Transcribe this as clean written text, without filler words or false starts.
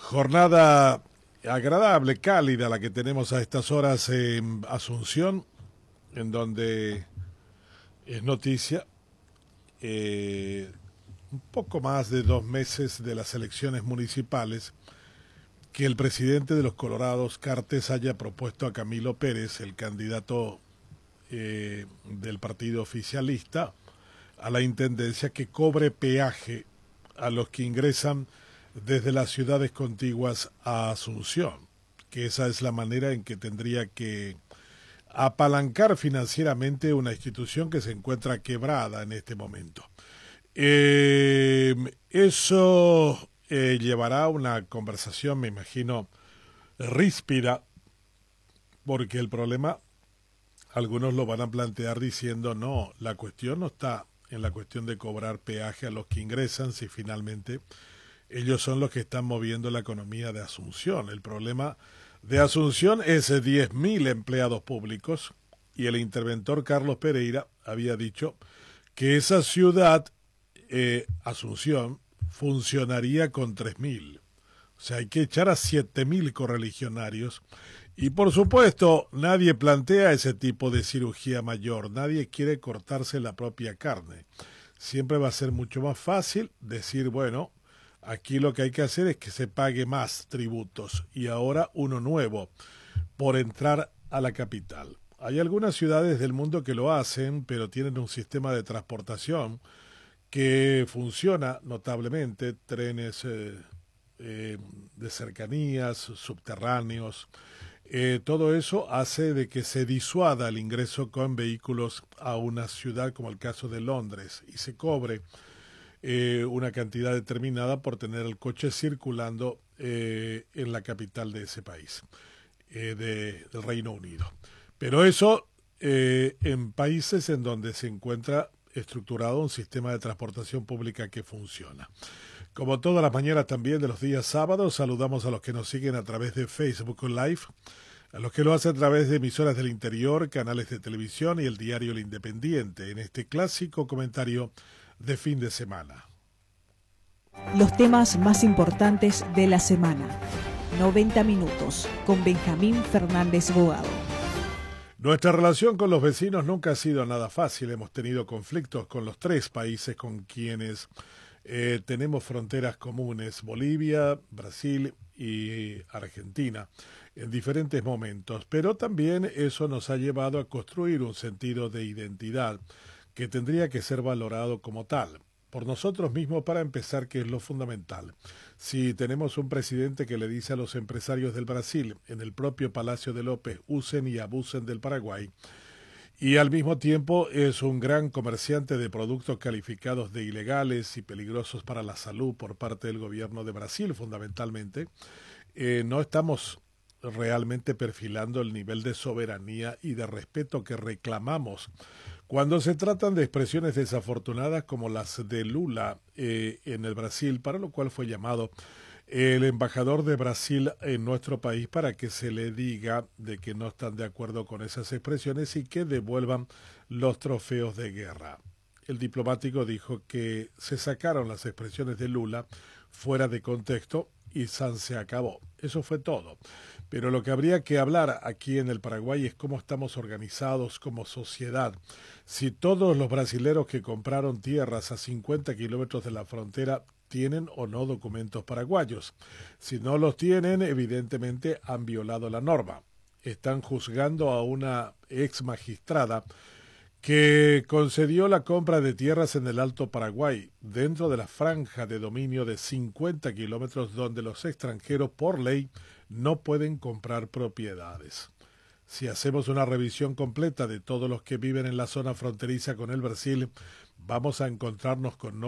Jornada agradable, cálida la que tenemos a estas horas en Asunción, en donde es noticia un poco más de 2 meses de las elecciones municipales que el presidente de los Colorados, Cartes, haya propuesto a Camilo Pérez, el candidato del partido oficialista, a la intendencia, que cobre peaje a los que ingresan desde las ciudades contiguas a Asunción, que esa es la manera en que tendría que apalancar financieramente una institución que se encuentra quebrada en este momento. Eso llevará a una conversación, me imagino, ríspida, porque el problema, algunos lo van a plantear diciendo, no, la cuestión no está en la cuestión de cobrar peaje a los que ingresan, si finalmente ellos son los que están moviendo la economía de Asunción. El problema de Asunción es 10.000 empleados públicos, y el interventor Carlos Pereira había dicho que esa ciudad, Asunción, funcionaría con 3.000. O sea, hay que echar a 7.000 correligionarios. Y por supuesto, nadie plantea ese tipo de cirugía mayor. Nadie quiere cortarse la propia carne. Siempre va a ser mucho más fácil decir, bueno, aquí lo que hay que hacer es que se pague más tributos, y ahora uno nuevo por entrar a la capital. Hay algunas ciudades del mundo que lo hacen, pero tienen un sistema de transportación que funciona notablemente, trenes de cercanías, subterráneos. Todo eso hace de que se disuada el ingreso con vehículos a una ciudad como el caso de Londres, y se cobre una cantidad determinada por tener el coche circulando en la capital de ese país, del Reino Unido. Pero eso en países en donde se encuentra estructurado un sistema de transportación pública que funciona. Como todas las mañanas también de los días sábados, saludamos a los que nos siguen a través de Facebook Live, a los que lo hacen a través de emisoras del interior, canales de televisión y el diario El Independiente, en este clásico comentario de fin de semana. Los temas más importantes de la semana. 90 minutos con Benjamín Fernández Bogado. Nuestra relación con los vecinos nunca ha sido nada fácil. Hemos tenido conflictos con los 3 países con quienes tenemos fronteras comunes: Bolivia, Brasil y Argentina, en diferentes momentos. Pero también eso nos ha llevado a construir un sentido de identidad que tendría que ser valorado como tal por nosotros mismos, para empezar, que es lo fundamental. Si tenemos un presidente que le dice a los empresarios del Brasil, en el propio Palacio de López, usen y abusen del Paraguay, y al mismo tiempo es un gran comerciante de productos calificados de ilegales y peligrosos para la salud por parte del gobierno de Brasil, fundamentalmente, no estamos realmente perfilando el nivel de soberanía y de respeto que reclamamos cuando se tratan de expresiones desafortunadas como las de Lula en el Brasil, para lo cual fue llamado el embajador de Brasil en nuestro país para que se le diga de que no están de acuerdo con esas expresiones y que devuelvan los trofeos de guerra. El diplomático dijo que se sacaron las expresiones de Lula fuera de contexto y se acabó. Eso fue todo. Pero lo que habría que hablar aquí en el Paraguay es cómo estamos organizados como sociedad. Si todos los brasileros que compraron tierras a 50 kilómetros de la frontera tienen o no documentos paraguayos. Si no los tienen, evidentemente han violado la norma. Están juzgando a una ex magistrada que concedió la compra de tierras en el Alto Paraguay, dentro de la franja de dominio de 50 kilómetros donde los extranjeros por ley no pueden comprar propiedades. Si hacemos una revisión completa de todos los que viven en la zona fronteriza con el Brasil, vamos a encontrarnos con